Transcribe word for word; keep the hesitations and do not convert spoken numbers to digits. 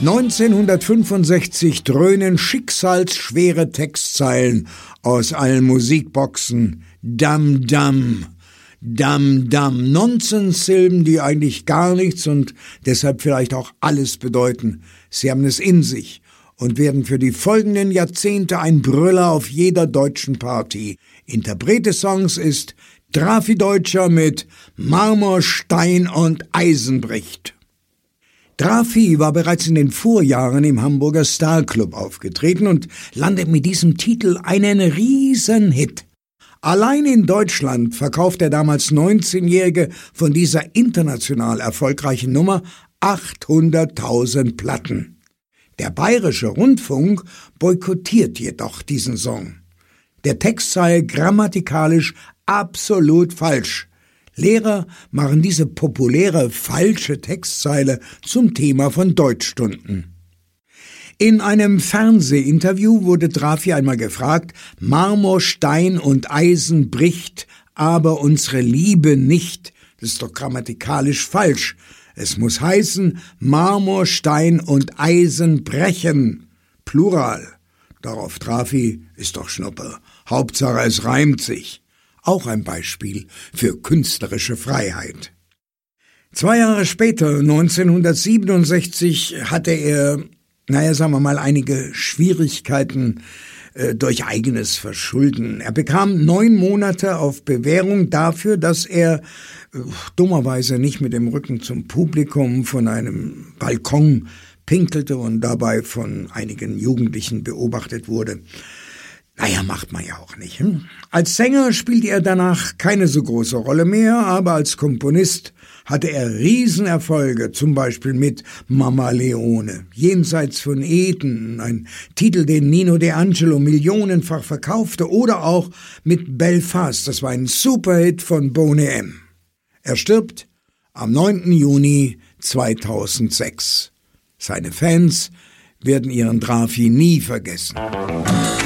neunzehnhundertfünfundsechzig dröhnen schicksalsschwere Textzeilen aus allen Musikboxen. Dam, dam, dam, dam. Nonsenssilben, die eigentlich gar nichts und deshalb vielleicht auch alles bedeuten. Sie haben es in sich und werden für die folgenden Jahrzehnte ein Brüller auf jeder deutschen Party. Interpret des Songs ist Drafi Deutscher mit Marmor, Stein und Eisen bricht. Drafi war bereits in den Vorjahren im Hamburger Starclub aufgetreten und landet mit diesem Titel einen Riesenhit. Allein in Deutschland verkauft der damals neunzehnjährige von dieser international erfolgreichen Nummer achthunderttausend Platten. Der Bayerische Rundfunk boykottiert jedoch diesen Song. Der Text sei grammatikalisch absolut falsch. Lehrer machen diese populäre falsche Textzeile zum Thema von Deutschstunden. In einem Fernsehinterview wurde Drafi einmal gefragt, Marmor, Stein und Eisen bricht, aber unsere Liebe nicht. Das ist doch grammatikalisch falsch. Es muss heißen, Marmor, Stein und Eisen brechen. Plural. Darauf Drafi, ist doch Schnuppe. Hauptsache es reimt sich. Auch ein Beispiel für künstlerische Freiheit. Zwei Jahre später, neunzehnhundertsiebenundsechzig, hatte er, naja, sagen wir mal, einige Schwierigkeiten äh, durch eigenes Verschulden. Er bekam neun Monate auf Bewährung dafür, dass er äh, dummerweise nicht mit dem Rücken zum Publikum von einem Balkon pinkelte und dabei von einigen Jugendlichen beobachtet wurde. Naja, macht man ja auch nicht. Hm? Als Sänger spielte er danach keine so große Rolle mehr, aber als Komponist hatte er Riesenerfolge, zum Beispiel mit Mama Leone, Jenseits von Eden, ein Titel, den Nino De Angelo millionenfach verkaufte, oder auch mit Belfast, das war ein Superhit von Boney M. Er stirbt am neunten Juni zweitausendsechs. Seine Fans werden ihren Drafi nie vergessen.